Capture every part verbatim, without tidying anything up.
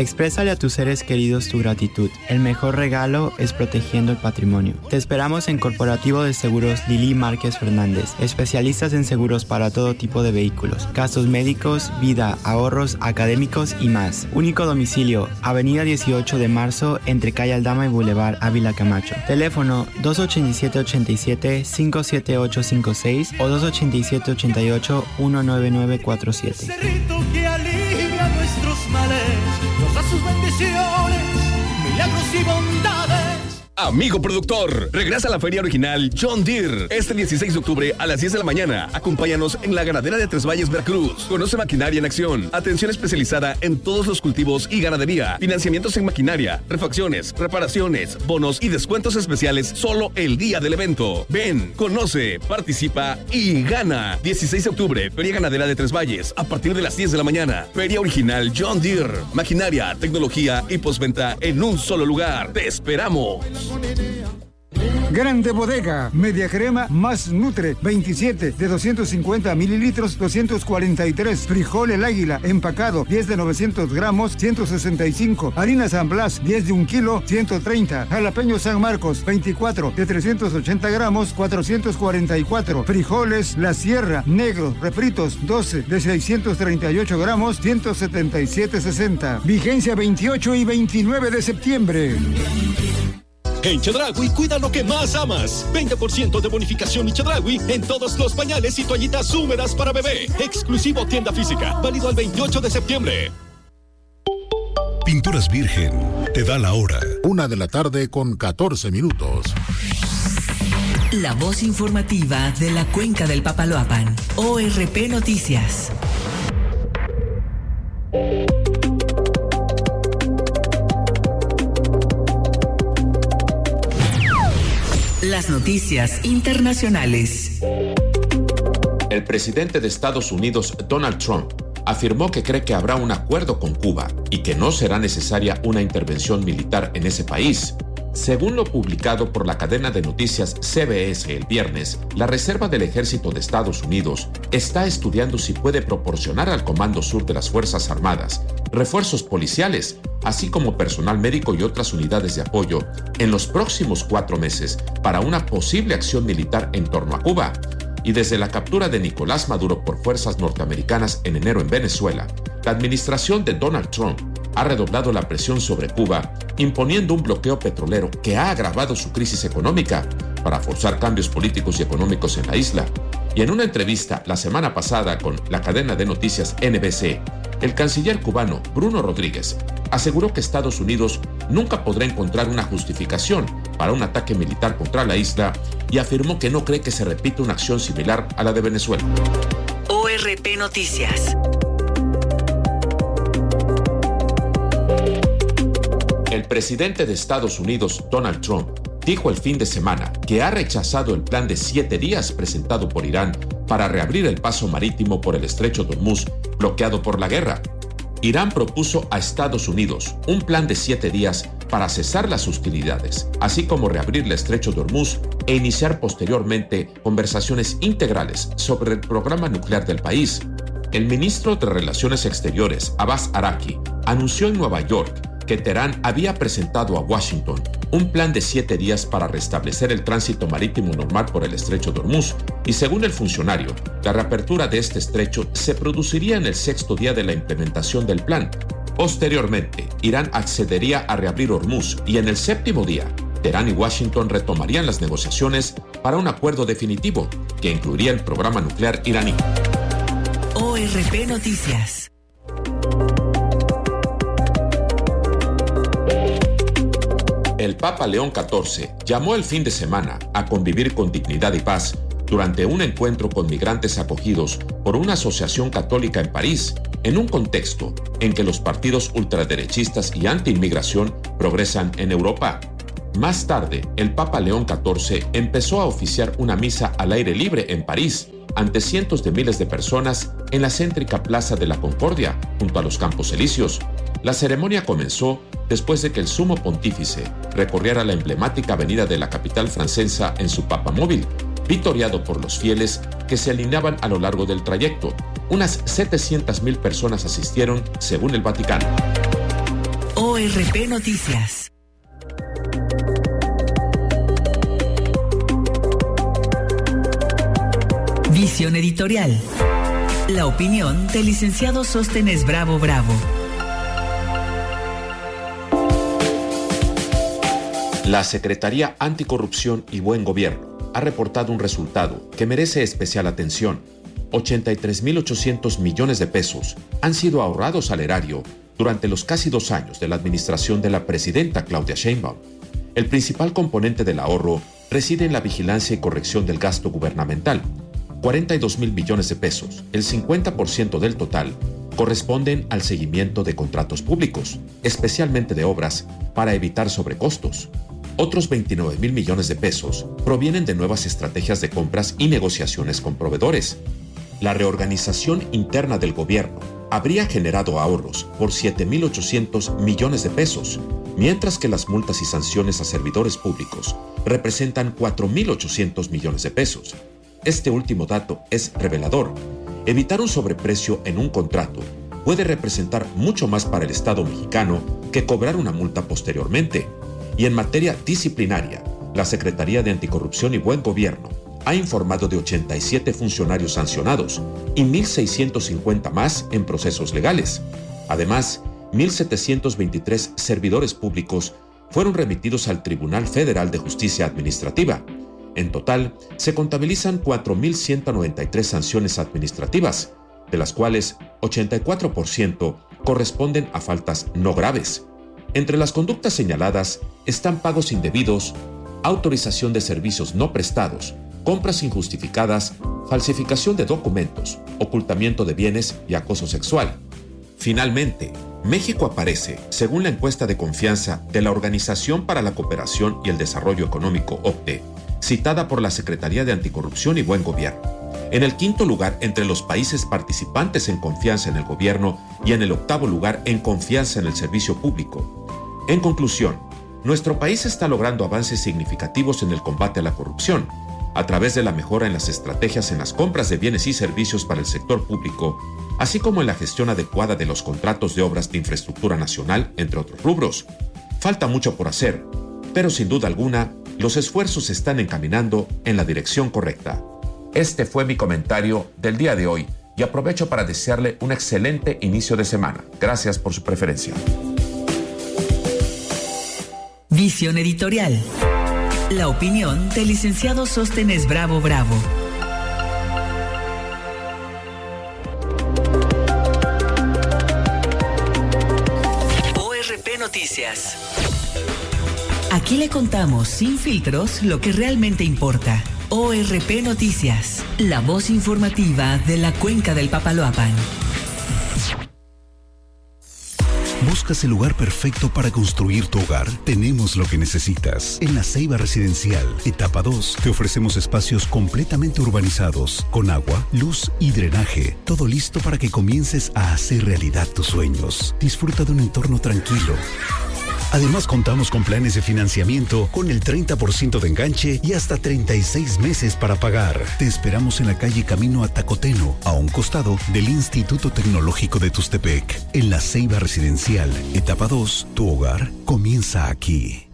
Exprésale a tus seres queridos tu gratitud. El mejor regalo es protegiendo el patrimonio. Te esperamos en Corporativo de Seguros Lili Márquez Fernández, especialistas en seguros para todo tipo de vehículos, gastos médicos, vida, ahorros, académicos y más. Único domicilio, Avenida dieciocho de marzo, entre Calle Aldama y Boulevard Ávila Camacho. Teléfono dos ocho siete, ocho siete, cinco siete ocho cinco seis o dos ocho siete, ocho ocho, uno nueve nueve cuatro siete. Cerrito que alivia nuestros males, nos da sus bendiciones, milagros y bondades. Amigo productor, regresa a la feria original John Deere este dieciséis de octubre a las diez de la mañana. Acompáñanos en la ganadera de Tres Valles, Veracruz. Conoce maquinaria en acción, atención especializada en todos los cultivos y ganadería, financiamientos en maquinaria, refacciones, reparaciones, bonos y descuentos especiales solo el día del evento. Ven, conoce, participa y gana. dieciséis de octubre, Feria Ganadera de Tres Valles, a partir de las diez de la mañana. Feria original John Deere, maquinaria, tecnología y postventa en un solo lugar. ¡Te esperamos! Grande Bodega, media crema más nutre, veintisiete de doscientos cincuenta mililitros, doscientos cuarenta y tres. Frijol El Águila, empacado, diez de novecientos gramos, ciento sesenta y cinco. Harina San Blas, diez de un kilo, ciento treinta. Jalapeño San Marcos, veinticuatro de trescientos ochenta gramos, cuatrocientos cuarenta y cuatro. Frijoles La Sierra, negros, refritos, doce de seiscientos treinta y ocho gramos, ciento setenta y siete sesenta. Vigencia veintiocho y veintinueve de septiembre. En Chedraui, cuida lo que más amas. veinte por ciento de bonificación y Chedraui en todos los pañales y toallitas húmedas para bebé. Exclusivo tienda física. Válido al veintiocho de septiembre. Pinturas Virgen te da la hora. Una de la tarde con catorce minutos. La voz informativa de la Cuenca del Papaloapan. O R P Noticias. Las noticias internacionales. El presidente de Estados Unidos, Donald Trump, afirmó que cree que habrá un acuerdo con Cuba y que no será necesaria una intervención militar en ese país. Según lo publicado por la cadena de noticias C B S el viernes, la Reserva del Ejército de Estados Unidos está estudiando si puede proporcionar al Comando Sur de las Fuerzas Armadas refuerzos policiales, así como personal médico y otras unidades de apoyo en los próximos cuatro meses para una posible acción militar en torno a Cuba. Y desde la captura de Nicolás Maduro por fuerzas norteamericanas en enero en Venezuela, la administración de Donald Trump ha redoblado la presión sobre Cuba, imponiendo un bloqueo petrolero que ha agravado su crisis económica para forzar cambios políticos y económicos en la isla. Y en una entrevista la semana pasada con la cadena de noticias N B C, el canciller cubano Bruno Rodríguez aseguró que Estados Unidos nunca podrá encontrar una justificación para un ataque militar contra la isla y afirmó que no cree que se repita una acción similar a la de Venezuela. O R P Noticias. El presidente de Estados Unidos, Donald Trump, dijo el fin de semana que ha rechazado el plan de siete días presentado por Irán para reabrir el paso marítimo por el estrecho de Hormuz, bloqueado por la guerra. Irán propuso a Estados Unidos un plan de siete días para cesar las hostilidades, así como reabrir el estrecho de Hormuz e iniciar posteriormente conversaciones integrales sobre el programa nuclear del país. El ministro de Relaciones Exteriores, Abbas Araki, anunció en Nueva York que Teherán había presentado a Washington un plan de siete días para restablecer el tránsito marítimo normal por el estrecho de Hormuz, y según el funcionario, la reapertura de este estrecho se produciría en el sexto día de la implementación del plan. Posteriormente, Irán accedería a reabrir Hormuz y en el séptimo día, Teherán y Washington retomarían las negociaciones para un acuerdo definitivo que incluiría el programa nuclear iraní. O R P Noticias. El Papa León catorce llamó el fin de semana a convivir con dignidad y paz durante un encuentro con migrantes acogidos por una asociación católica en París, en un contexto en que los partidos ultraderechistas y anti-inmigración progresan en Europa. Más tarde, el Papa León catorce empezó a oficiar una misa al aire libre en París, ante cientos de miles de personas en la céntrica Plaza de la Concordia, junto a los Campos Elíseos. La ceremonia comenzó después de que el sumo pontífice recorriera la emblemática avenida de la capital francesa en su papamóvil, victoriado por los fieles que se alineaban a lo largo del trayecto. Unas setecientas mil personas asistieron, según el Vaticano. O R P Noticias. Visión editorial. La opinión del licenciado Sóstenes Bravo Bravo. La Secretaría Anticorrupción y Buen Gobierno ha reportado un resultado que merece especial atención. ochenta y tres mil ochocientos millones de pesos han sido ahorrados al erario durante los casi dos años de la administración de la presidenta Claudia Sheinbaum. El principal componente del ahorro reside en la vigilancia y corrección del gasto gubernamental. cuarenta y dos mil millones de pesos, el cincuenta por ciento del total, corresponden al seguimiento de contratos públicos, especialmente de obras, para evitar sobrecostos. Otros veintinueve mil millones de pesos provienen de nuevas estrategias de compras y negociaciones con proveedores. La reorganización interna del gobierno habría generado ahorros por siete mil ochocientos millones de pesos, mientras que las multas y sanciones a servidores públicos representan cuatro mil ochocientos millones de pesos. Este último dato es revelador. Evitar un sobreprecio en un contrato puede representar mucho más para el Estado mexicano que cobrar una multa posteriormente. Y en materia disciplinaria, la Secretaría de Anticorrupción y Buen Gobierno ha informado de ochenta y siete funcionarios sancionados y mil seiscientos cincuenta más en procesos legales. Además, mil setecientos veintitrés servidores públicos fueron remitidos al Tribunal Federal de Justicia Administrativa. En total, se contabilizan cuatro mil ciento noventa y tres sanciones administrativas, de las cuales ochenta y cuatro por ciento corresponden a faltas no graves. Entre las conductas señaladas están pagos indebidos, autorización de servicios no prestados, compras injustificadas, falsificación de documentos, ocultamiento de bienes y acoso sexual. Finalmente, México aparece, según la encuesta de confianza de la Organización para la Cooperación y el Desarrollo Económico, O C D E, citada por la Secretaría de Anticorrupción y Buen Gobierno, en el quinto lugar entre los países participantes en confianza en el gobierno y en el octavo lugar en confianza en el servicio público. En conclusión, nuestro país está logrando avances significativos en el combate a la corrupción, a través de la mejora en las estrategias en las compras de bienes y servicios para el sector público, así como en la gestión adecuada de los contratos de obras de infraestructura nacional, entre otros rubros. Falta mucho por hacer, pero sin duda alguna, los esfuerzos se están encaminando en la dirección correcta. Este fue mi comentario del día de hoy y aprovecho para desearle un excelente inicio de semana. Gracias por su preferencia. Visión editorial. La opinión del licenciado Sóstenes Bravo Bravo. O R P Noticias. Aquí le contamos sin filtros lo que realmente importa. O R P Noticias, la voz informativa de la Cuenca del Papaloapan. ¿Buscas el lugar perfecto para construir tu hogar? Tenemos lo que necesitas. En La Ceiba Residencial, etapa dos, te ofrecemos espacios completamente urbanizados, con agua, luz y drenaje. Todo listo para que comiences a hacer realidad tus sueños. Disfruta de un entorno tranquilo. Además, contamos con planes de financiamiento con el treinta por ciento de enganche y hasta treinta y seis meses para pagar. Te esperamos en la calle Camino a Tacoteno, a un costado del Instituto Tecnológico de Tustepec. En La Ceiba Residencial, etapa dos, tu hogar comienza aquí.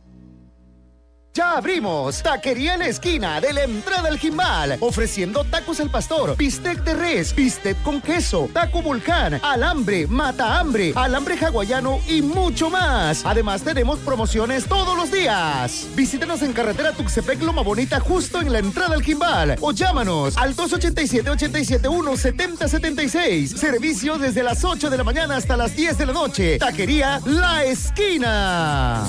Ya abrimos Taquería en la esquina de la entrada al Jimbal, ofreciendo tacos al pastor, bistec de res, bistec con queso, taco volcán, alambre, mata hambre, alambre hawaiano y mucho más. Además tenemos promociones todos los días. Visítanos en carretera Tuxtepec Loma Bonita, justo en la entrada al Jimbal, o llámanos al dos ochenta y siete, ochenta y siete uno, setenta setenta y seis. Servicio desde las ocho de la mañana hasta las diez de la noche. Taquería La Esquina.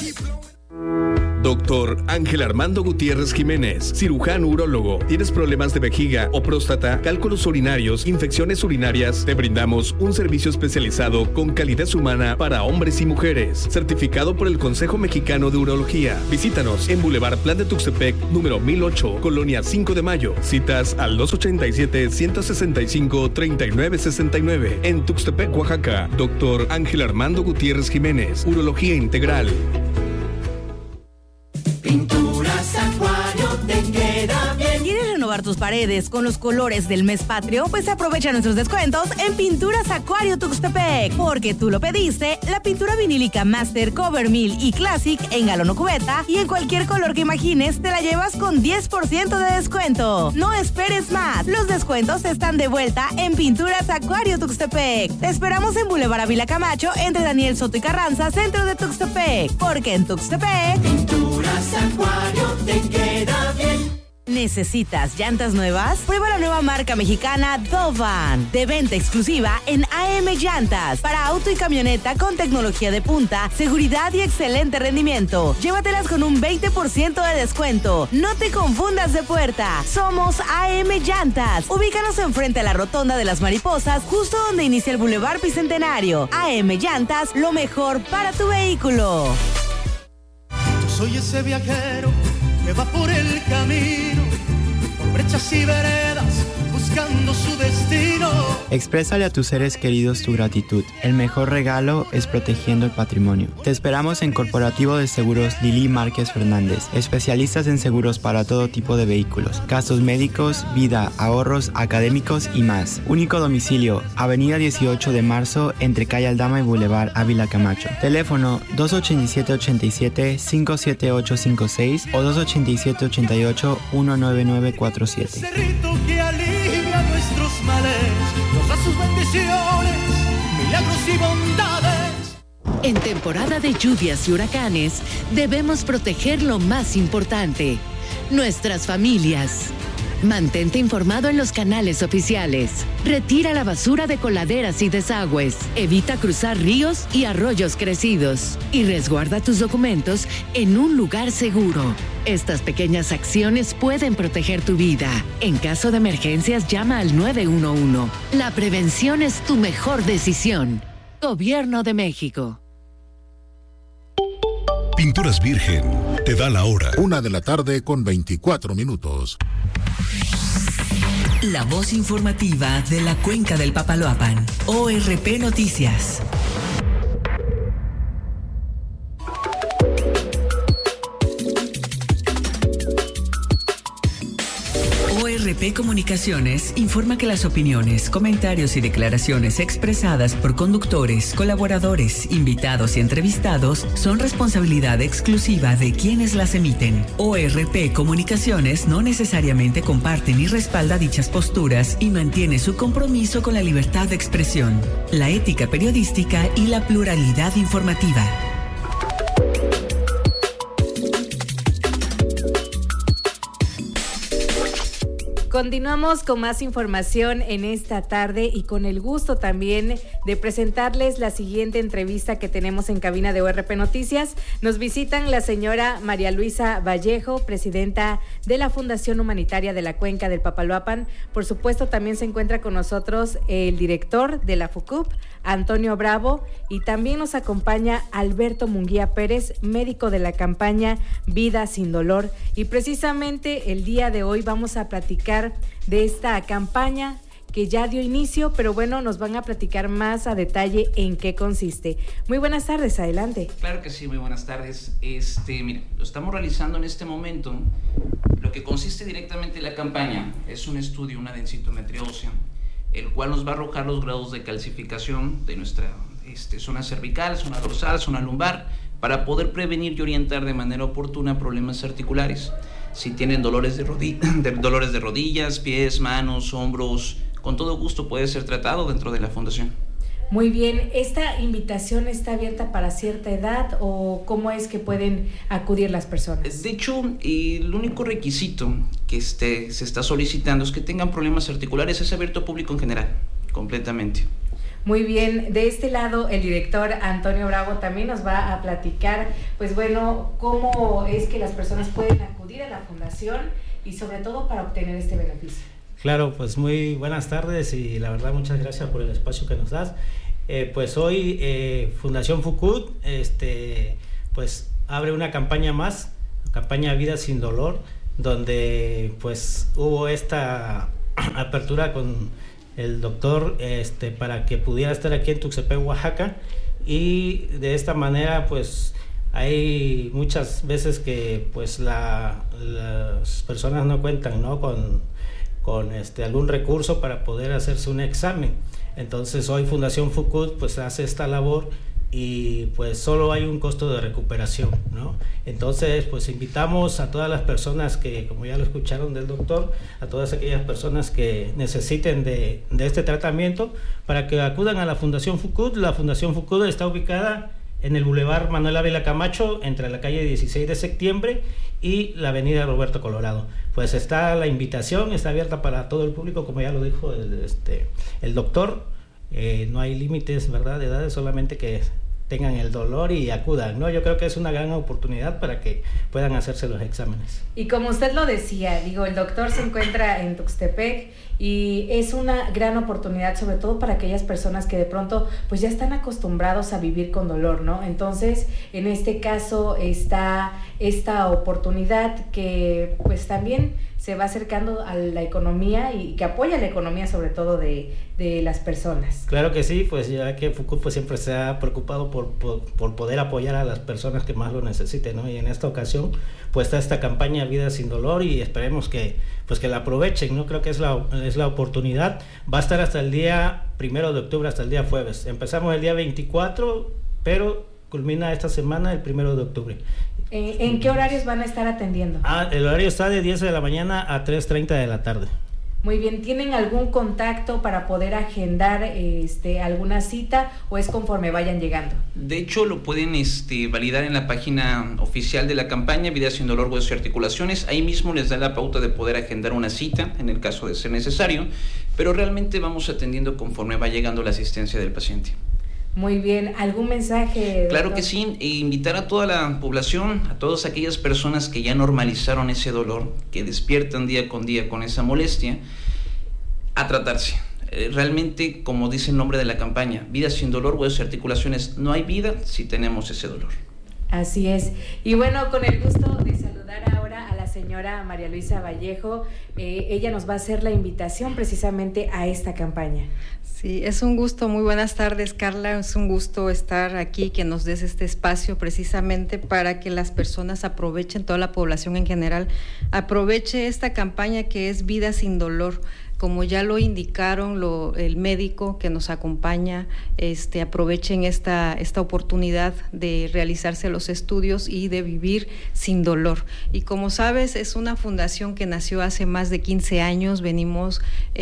Doctor Ángel Armando Gutiérrez Jiménez, cirujano urólogo. ¿Tienes problemas de vejiga o próstata, cálculos urinarios, infecciones urinarias? Te brindamos un servicio especializado con calidez humana para hombres y mujeres, certificado por el Consejo Mexicano de Urología. Visítanos en Boulevard Plan de Tuxtepec, número mil ocho, Colonia cinco de Mayo. Citas al dos ochenta y siete, ciento sesenta y cinco, treinta y nueve sesenta y nueve. En Tuxtepec, Oaxaca. Doctor Ángel Armando Gutiérrez Jiménez, Urología Integral. Pinturas Acuario te queda bien. ¿Quieres renovar tus paredes con los colores del mes patrio, pues aprovecha nuestros descuentos en Pinturas Acuario Tuxtepec. Porque tú lo pediste, la pintura vinílica Master, Cover Mill y Classic en galón o cubeta y en cualquier color que imagines te la llevas con diez por ciento de descuento. No esperes más, los descuentos están de vuelta en Pinturas Acuario Tuxtepec. Te esperamos en Boulevard Ávila Camacho entre Daniel Soto y Carranza, centro de Tuxtepec. Porque en Tuxtepec, Pinturas Acuario te queda bien. ¿Necesitas llantas nuevas? Prueba la nueva marca mexicana Dovan, de venta exclusiva en A M Llantas, para auto y camioneta con tecnología de punta, seguridad y excelente rendimiento. Llévatelas con un veinte por ciento de descuento. No te confundas de puerta. Somos A M Llantas. Ubícanos enfrente a la Rotonda de las Mariposas, justo donde inicia el Boulevard Bicentenario. A M Llantas, lo mejor para tu vehículo. Yo soy ese viajero que va por el camino, por brechas y veredas, buscando su destino. Exprésale a tus seres queridos tu gratitud. El mejor regalo es protegiendo el patrimonio. Te esperamos en Corporativo de Seguros Lili Márquez Fernández, especialistas en seguros para todo tipo de vehículos, gastos médicos, vida, ahorros, académicos y más. Único domicilio, Avenida dieciocho de marzo, entre Calle Aldama y Boulevard Ávila Camacho. Teléfono dos ochenta y siete, ochenta y siete, cinco siete ocho cinco seis o dos ochenta y siete, ochenta y ocho, uno nueve nueve cuatro siete. Cerrito que alivia nuestros males, nos da sus bendiciones, milagros y bondades. En temporada de lluvias y huracanes, debemos proteger lo más importante, nuestras familias. Mantente informado en los canales oficiales. Retira la basura de coladeras y desagües. Evita cruzar ríos y arroyos crecidos. Y resguarda tus documentos en un lugar seguro. Estas pequeñas acciones pueden proteger tu vida. En caso de emergencias, llama al nueve uno uno. La prevención es tu mejor decisión. Gobierno de México. Pinturas Virgen te da la hora. Una de la tarde con veinticuatro minutos. La voz informativa de la Cuenca del Papaloapan. O R P Noticias. O R P Comunicaciones informa que las opiniones, comentarios y declaraciones expresadas por conductores, colaboradores, invitados y entrevistados son responsabilidad exclusiva de quienes las emiten. O R P Comunicaciones no necesariamente comparte ni respalda dichas posturas y mantiene su compromiso con la libertad de expresión, la ética periodística y la pluralidad informativa. Continuamos con más información en esta tarde y con el gusto también de presentarles la siguiente entrevista que tenemos en cabina de O R P Noticias. Nos visitan la señora María Luisa Vallejo, presidenta de la Fundación Humanitaria de la Cuenca del Papaloapan. Por supuesto, también se encuentra con nosotros el director de la FUCUP, Antonio Bravo, y también nos acompaña Alberto Munguía Pérez, médico de la campaña Vida Sin Dolor. Y precisamente el día de hoy vamos a platicar de esta campaña que ya dio inicio, pero bueno, nos van a platicar más a detalle en qué consiste. Muy buenas tardes, adelante. Claro que sí, muy buenas tardes. Este, mira, lo estamos realizando en este momento. Lo que consiste directamente en la campaña es un estudio, una densitometría ósea, el cual nos va a arrojar los grados de calcificación de nuestra este, zona cervical, zona dorsal, zona lumbar, para poder prevenir y orientar de manera oportuna problemas articulares. Si tienen dolores de, rodi- de, dolores de rodillas, pies, manos, hombros, con todo gusto puede ser tratado dentro de la fundación. Muy bien, ¿esta invitación está abierta para cierta edad o cómo es que pueden acudir las personas? De hecho, el único requisito que este, se está solicitando es que tengan problemas articulares. Es abierto al público en general, completamente. Muy bien, de este lado el director Antonio Bravo también nos va a platicar, pues bueno, cómo es que las personas pueden acudir a la fundación y sobre todo para obtener este beneficio. Claro, pues muy buenas tardes y la verdad muchas gracias por el espacio que nos das. Eh, pues hoy eh, Fundación FUCUT este, pues abre una campaña más, campaña Vida Sin Dolor, donde pues hubo esta apertura con el doctor este, para que pudiera estar aquí en Tuxtepec, Oaxaca, y de esta manera pues hay muchas veces que pues la, las personas no cuentan, ¿no? con con este, algún recurso para poder hacerse un examen. Entonces hoy Fundación FUCUT pues hace esta labor y pues solo hay un costo de recuperación, ¿no? Entonces pues invitamos a todas las personas que, como ya lo escucharon del doctor, a todas aquellas personas que necesiten de, de este tratamiento para que acudan a la Fundación FUCUT. La Fundación FUCUT está ubicada en el Boulevard Manuel Ávila Camacho, entre la calle dieciséis de septiembre y la avenida Roberto Colorado. Pues está la invitación, está abierta para todo el público, como ya lo dijo el, este, el doctor. Eh, no hay límites, ¿verdad?, de edades, solamente que tengan el dolor y acudan, ¿no? Yo creo que es una gran oportunidad para que puedan hacerse los exámenes. Y como usted lo decía, digo, el doctor se encuentra en Tuxtepec y es una gran oportunidad, sobre todo para aquellas personas que de pronto pues ya están acostumbrados a vivir con dolor, ¿no? Entonces, en este caso está esta oportunidad que pues también se va acercando a la economía y que apoya la economía sobre todo de, de las personas. Claro que sí, pues ya que FUCUT pues siempre se ha preocupado por, por, por poder apoyar a las personas que más lo necesiten, ¿no? Y en esta ocasión pues está esta campaña Vida Sin Dolor y esperemos que pues que la aprovechen, ¿no? Creo que es la, es la oportunidad. Va a estar hasta el día primero de octubre, hasta el día jueves. Empezamos el día veinticuatro, pero culmina esta semana el primero de octubre. Eh, ¿En qué horarios van a estar atendiendo? Ah, el horario está de diez de la mañana a tres treinta de la tarde. Muy bien, ¿tienen algún contacto para poder agendar este, alguna cita o es conforme vayan llegando? De hecho, lo pueden este, validar en la página oficial de la campaña Vida Sin Dolor, Huesos y Articulaciones. Ahí mismo les da la pauta de poder agendar una cita en el caso de ser necesario, pero realmente vamos atendiendo conforme va llegando la asistencia del paciente. Muy bien, ¿algún mensaje? Claro doctor? que sí, e invitar a toda la población, a todas aquellas personas que ya normalizaron ese dolor, que despiertan día con día con esa molestia, a tratarse. Eh, realmente, como dice el nombre de la campaña, Vida Sin Dolor, Huesos y Articulaciones, no hay vida si tenemos ese dolor. Así es. Y bueno, con el gusto de saludar ahora a la señora María Luisa Vallejo, eh, ella nos va a hacer la invitación precisamente a esta campaña. Sí, es un gusto. Muy buenas tardes, Carla. Es un gusto estar aquí, que nos des este espacio precisamente para que las personas aprovechen, toda la población en general, aproveche esta campaña que es Vida Sin Dolor. Como ya lo indicaron lo, el médico que nos acompaña, este, aprovechen esta, esta oportunidad de realizarse los estudios y de vivir sin dolor. Y como sabes, es una fundación que nació hace más de quince años, venimos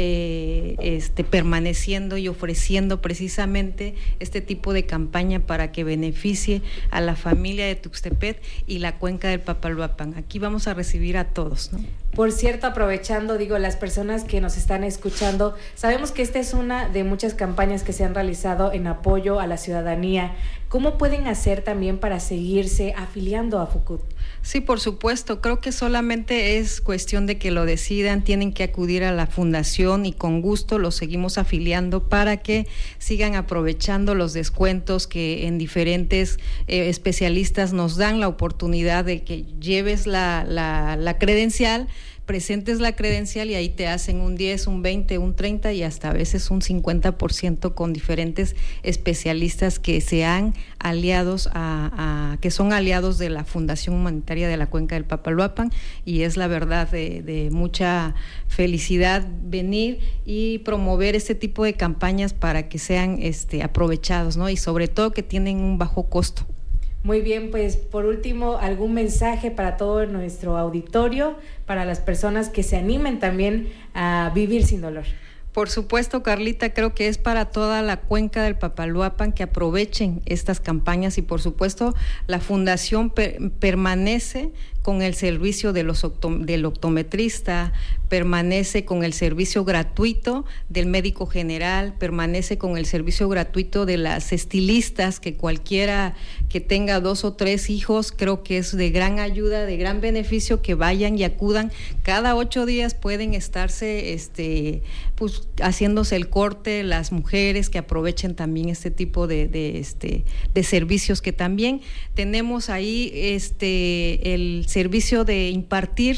eh, este, permaneciendo y ofreciendo precisamente este tipo de campaña para que beneficie a la familia de Tuxtepec y la cuenca del Papaloapan. Aquí vamos a recibir a todos, ¿no? Por cierto, aprovechando, digo, las personas que nos están escuchando, sabemos que esta es una de muchas campañas que se han realizado en apoyo a la ciudadanía. ¿Cómo pueden hacer también para seguirse afiliando a FUCUT? Sí, por supuesto. Creo que solamente es cuestión de que lo decidan. Tienen que acudir a la fundación y con gusto los seguimos afiliando para que sigan aprovechando los descuentos que en diferentes eh, especialistas nos dan la oportunidad de que lleves la, la, la credencial, presentes la credencial y ahí te hacen un diez, un veinte, un treinta y hasta a veces un cincuenta por ciento con diferentes especialistas que se han aliados a, a que son aliados de la Fundación Humanitaria de la Cuenca del Papaloapan, y es la verdad de, de mucha felicidad venir y promover este tipo de campañas para que sean este, aprovechados, ¿no? Y sobre todo que tienen un bajo costo. Muy bien, pues por último, algún mensaje para todo nuestro auditorio, para las personas que se animen también a vivir sin dolor. Por supuesto, Carlita, creo que es para toda la cuenca del Papaloapan que aprovechen estas campañas y por supuesto la fundación per- permanece con el servicio de los optom- del optometrista, permanece con el servicio gratuito del médico general, permanece con el servicio gratuito de las estilistas, que cualquiera que tenga dos o tres hijos, creo que es de gran ayuda, de gran beneficio que vayan y acudan. Cada ocho días pueden estarse este, pues, haciéndose el corte, las mujeres que aprovechen también este tipo de, de, este, de servicios que también tenemos ahí, este, el servicio de impartir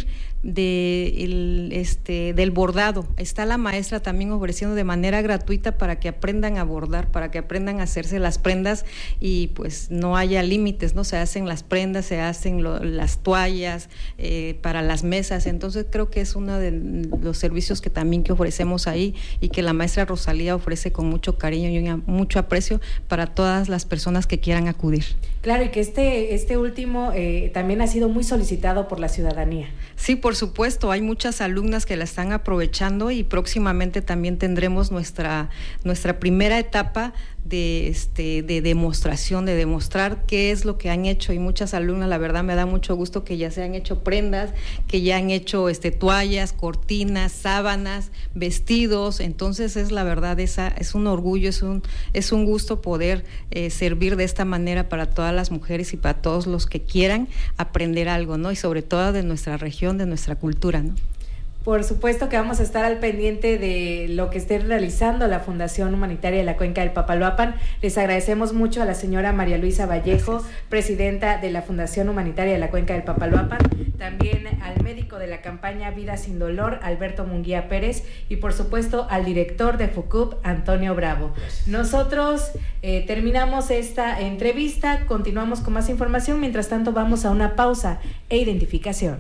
de el, este, del bordado. Está la maestra también ofreciendo de manera gratuita para que aprendan a bordar, para que aprendan a hacerse las prendas y pues no haya límites, ¿no? Se hacen las prendas, se hacen lo, las toallas eh, para las mesas. Entonces creo que es uno de los servicios que también que ofrecemos ahí y que la maestra Rosalía ofrece con mucho cariño y un, mucho aprecio para todas las personas que quieran acudir. Claro, y que este, este último eh, también ha sido muy solicitado por la ciudadanía. Sí, por supuesto, hay muchas alumnas que la están aprovechando y próximamente también tendremos nuestra, nuestra primera etapa de este de demostración, de demostrar qué es lo que han hecho, y muchas alumnas, la verdad me da mucho gusto que ya se han hecho prendas, que ya han hecho este toallas, cortinas, sábanas, vestidos. Entonces es la verdad, esa es un orgullo, es un es un gusto poder eh, servir de esta manera para todas las mujeres y para todos los que quieran aprender algo, ¿no? Y sobre todo de nuestra región, de nuestra cultura, ¿no? Por supuesto que vamos a estar al pendiente de lo que esté realizando la Fundación Humanitaria de la Cuenca del Papaloapan. Les agradecemos mucho a la señora María Luisa Vallejo, Gracias. presidenta de la Fundación Humanitaria de la Cuenca del Papaloapan, también al médico de la campaña Vida Sin Dolor, Alberto Munguía Pérez, y por supuesto al director de FUCUP, Antonio Bravo. Gracias. Nosotros eh, terminamos esta entrevista, continuamos con más información, mientras tanto vamos a una pausa e identificación.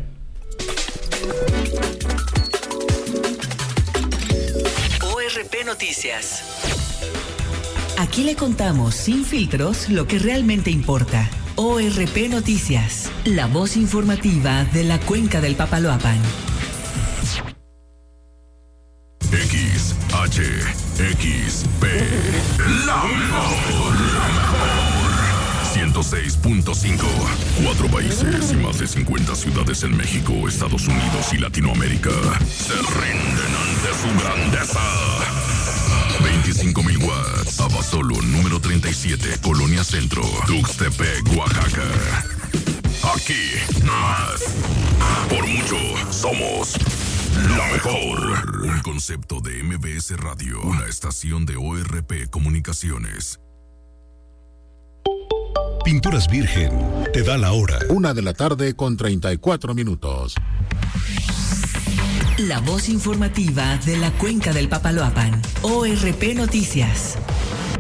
O R P Noticias. Aquí le contamos sin filtros lo que realmente importa. O R P Noticias, la voz informativa de la Cuenca del Papaloapan. X H X P, la mejor, la mejor. ciento seis punto cinco. Cuatro países y más de cincuenta ciudades en México, Estados Unidos y Latinoamérica se rinden ante su grandeza. veinticinco mil watts. Abasolo, número treinta y siete, Colonia Centro, Tuxtepec, Oaxaca. Aquí, más. Por mucho, somos la mejor. Un concepto de M B S Radio, una estación de O R P Comunicaciones. Pinturas Virgen te da la hora. Una de la tarde con treinta y cuatro minutos. La voz informativa de la Cuenca del Papaloapan. O R P Noticias.